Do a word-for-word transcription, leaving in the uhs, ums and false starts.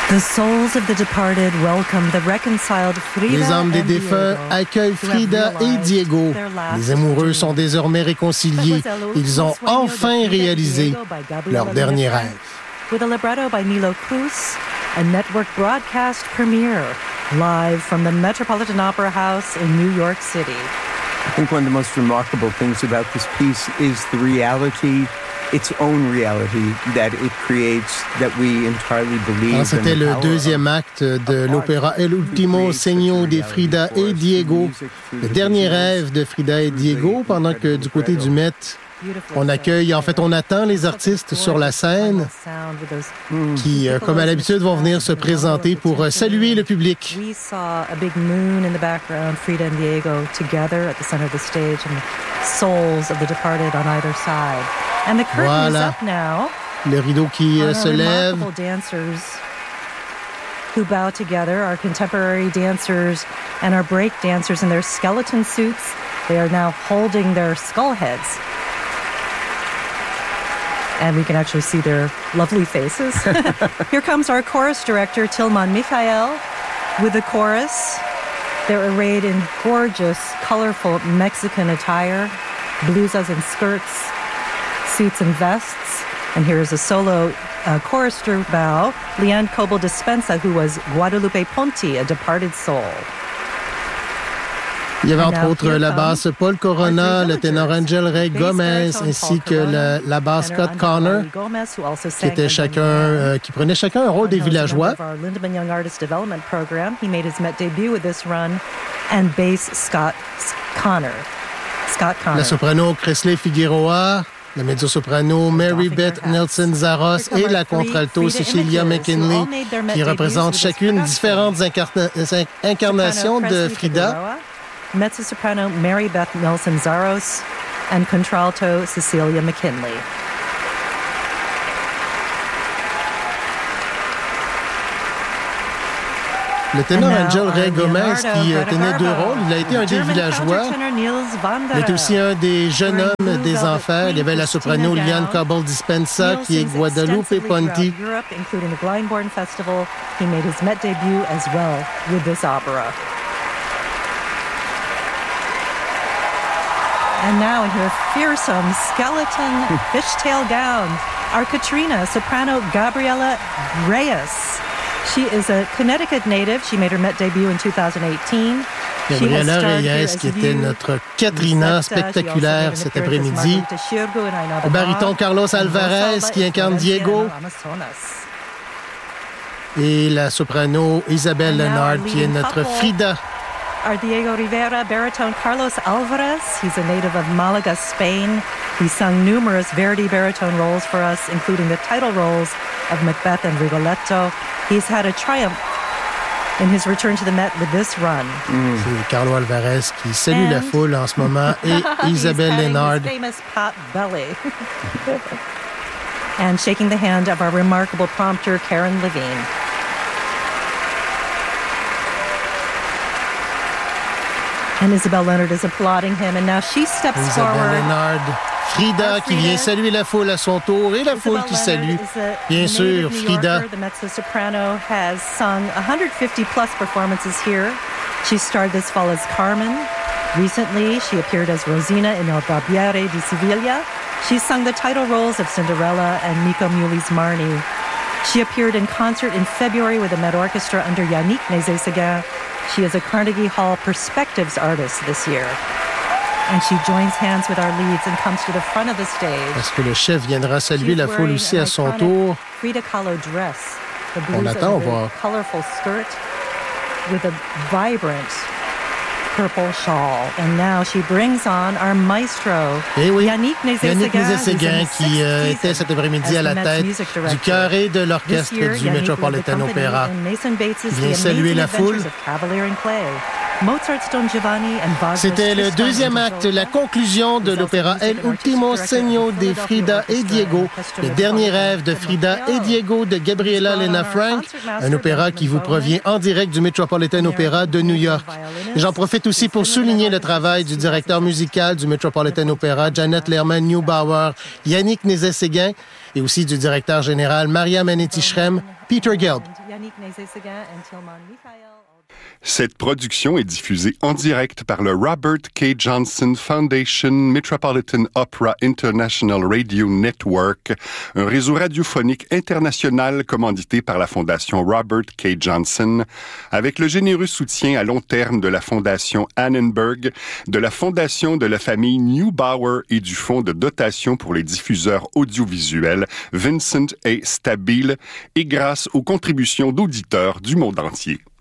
The souls of the departed welcome the reconciled Frida Les âmes des and défunts Diego, accueillent Frida et Diego. Les amoureux sont désormais réconciliés. Ils ont enfin réalisé leur dernier rêve. With a libretto by Nilo Cruz, a network broadcast premiere live from the Metropolitan Opera House in New York City. I think one of the most remarkable things about this piece is the reality, its own reality that it creates, that we entirely believe. Alors, c'était le deuxième acte de l'opéra El Ultimo Segno de Frida et Diego, le dernier rêve de Frida et Diego, pendant que du côté du Met, on accueille, en fait, on attend les artistes sur la scène qui, comme à l'habitude, vont venir se présenter pour saluer le public. We saw a big moon in the background, Frida and Diego together at the center of the stage, and the souls of the departed on either side. And the curtain Voilà. is up now. Le rideau qui on se our lève. remarkable dancers who bow together, our contemporary dancers and our break dancers in their skeleton suits. They are now holding their skull heads. And we can actually see their lovely faces. Here comes our chorus director, Tilman Mikhail, with the chorus. They're arrayed in gorgeous, colorful Mexican attire, blusas and skirts, suits and vests. And here is a solo uh, chorister bow, Leanne Coble Dispensa, who was Guadalupe Ponti, a departed soul. Il y avait entre autres la basse Paul Corona, le ténor Angel Ray Gomez, ainsi que la, la basse Scott Connor, qui étaient chacun, euh, qui prenaient chacun un rôle des villageois. Lindemann Young Artist Development Program. He made his Met debut with this run, and bass Scott Connor. Scott Connor. La soprano Kresley Figueroa, la mezzo-soprano Mary Beth Nelson Zaros et la contralto Cecilia McKinley, qui représentent chacune différentes incarna- incarnations de Frida. Mezzo-soprano Mary Beth Nelson Zaros and contralto Cecilia McKinley. Le ténor Angel Ray Gomez, qui euh, tenait deux rôles, il a été un des villageois. Il est aussi un des jeunes hommes des enfers. Il y avait la soprano Leanne Coble Dispensa, qui est Guadalupe Ponti. Including the Glyndebourne Festival. He made his Met debut as well with this opera. And now in her fearsome skeleton fishtail gown, our Katrina, soprano Gabriela Reyes. She is a Connecticut native. She made her Met debut in two thousand eighteen. Gabriela Reyes, qui était notre Katrina spectaculaire cet après-midi. Le baryton Carlos Alvarez, qui incarne Diego. Et la soprano Isabelle Leonard, qui est notre Frida. Our Diego Rivera baritone Carlos Alvarez. He's a native of Malaga, Spain. He sung numerous Verdi baritone roles for us, including the title roles of Macbeth and Rigoletto. He's had a triumph in his return to the Met with this run. Mm. C'est Carlo Alvarez qui salue and la foule en ce moment et Isabelle Leonard. Famous pot belly. And shaking the hand of our remarkable prompter, Karen Levine. And Isabelle Leonard is applauding him, and now she steps Isabelle forward. Leonard, Frida qui vient saluer la foule à son tour, et la Isabelle foule qui salue, bien sûr, Frida. The mezzo-soprano has sung one hundred fifty plus performances here. She starred this fall as Carmen. Recently, she appeared as Rosina in El Barbiere di Siviglia. She sung the title roles of Cinderella and Nico Muhly's Marnie. She appeared in concert in February with the Met Orchestra under Yannick Nézet-Séguin. She is a Carnegie Hall Perspectives artist this year. And she joins hands with our leads and comes to the front of the stage. Parce que le chef viendra saluer la foule aussi à son tour. Frida Kahlo dress. The On blues attend, on and the va... colorful skirt with a vibrant purple shawl. And now she brings on our maestro, Eh oui, Yannick Yannick Nézet-Séguin, Nézet-Séguin, qui euh, était cet après-midi à la tête du carré de l'orchestre du Metropolitan Opera. Il vient saluer la foule. C'était le deuxième acte, la conclusion de l'opéra El Ultimo Segno de Frida et Diego, le dernier rêve de Frida et Diego de Gabriela Lena Frank, un opéra qui vous provient en direct du Metropolitan Opera de New York. Et j'en profite aussi pour souligner le travail du directeur musical du Metropolitan Opera, Janet Lehrman-Neubauer, Yannick Nézet-Séguin, et aussi du directeur général Maria Manetti-Schrem, Peter Gelb. Yannick Nézet-Séguin and Tilman Mikhail. Cette production est diffusée en direct par le Robert K. Johnson Foundation Metropolitan Opera International Radio Network, un réseau radiophonique international commandité par la Fondation Robert K. Johnson, avec le généreux soutien à long terme de la Fondation Annenberg, de la Fondation de la famille Neubauer et du Fonds de dotation pour les diffuseurs audiovisuels Vincent A. Stabile, et grâce aux contributions d'auditeurs du monde entier.